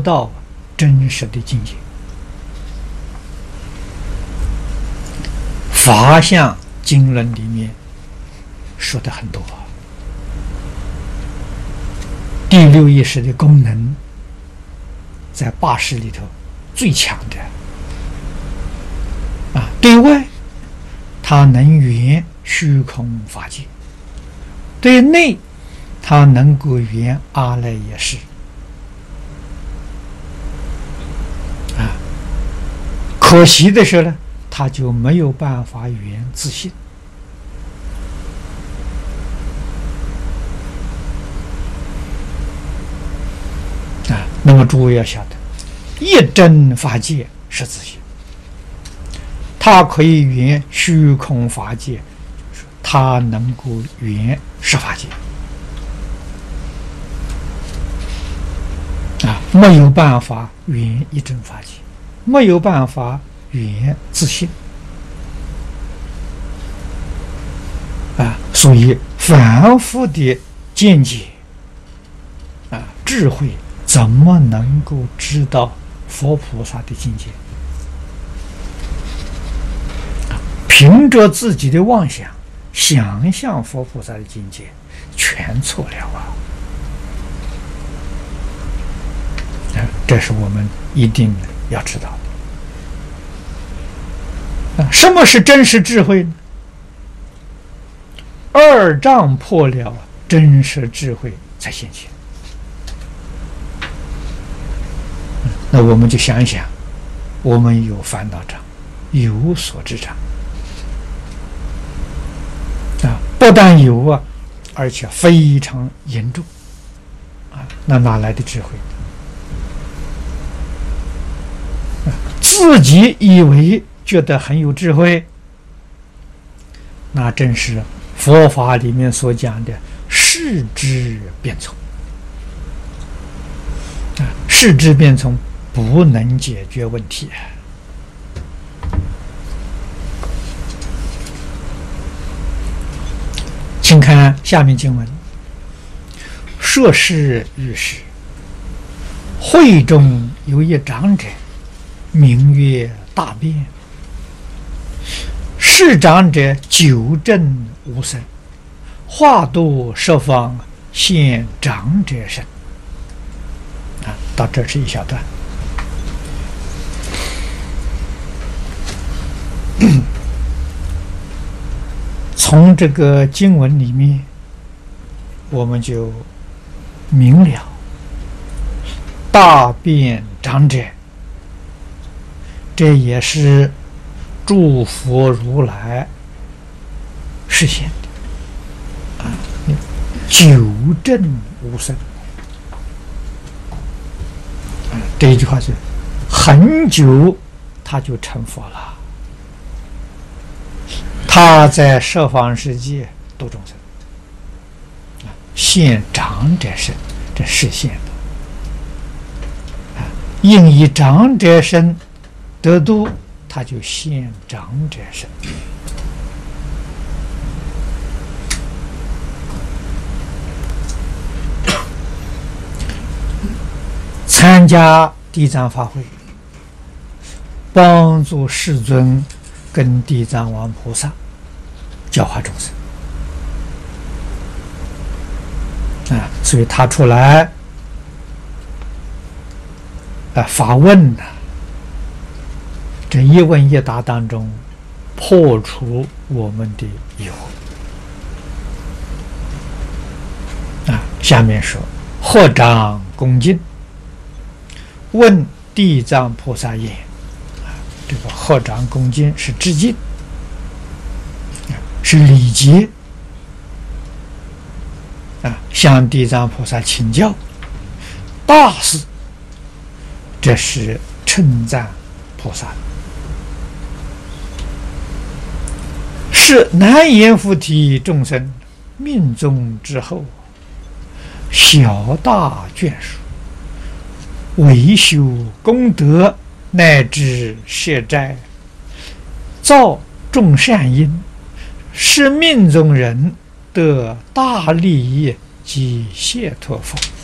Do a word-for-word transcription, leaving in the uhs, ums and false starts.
到真实的境界。法相经论里面说的很多，第六意识的功能在八识里头最强的啊，对外它能圆虚空法界，对内它能够圆阿赖耶识啊。可惜的是呢，它就没有办法圆自性啊。那么诸位要晓得，一真法界是自性，它可以圆虚空法界，它能够圆十法界啊，没有办法圆一真法界，没有办法圆自性啊。所以凡夫的见解啊，智慧怎么能够知道佛菩萨的境界？凭着自己的妄想想象佛菩萨的境界，全错了啊！这是我们一定要知道的。什么是真实智慧呢？二障破了，真实智慧才现前。那我们就想一想，我们有烦恼障，有所知障啊，不但有啊，而且非常严重啊，那哪来的智慧？啊，自己以为觉得很有智慧，那正是佛法里面所讲的视之变聪啊，视之变聪不能解决问题。请看下面经文：说是遇事，会中有一长者，名曰大辩。是长者久证无生，化度十方，现长者身。啊，到这是一小段。从这个经文里面，我们就明了，大辩长者，这也是诸佛如来实现的啊，久证无生啊，这一句话是很久他就成佛了。他在十方世界度众生，现长者身，这是现的。应以长者身得度，他就现长者身。参加地藏法会，帮助世尊跟地藏王菩萨教化众生啊，所以他出来啊发问呢、啊，这一问一答当中破除我们的疑惑啊。下面说：合掌恭敬，问地藏菩萨言。这个合掌恭敬是致敬，是礼节啊，向地藏菩萨请教大事，这是称赞菩萨，是难言菩提众生命中之后，小大眷属，为修功德，乃至摄斋，造众善因，使命中人得大利益及解脱福。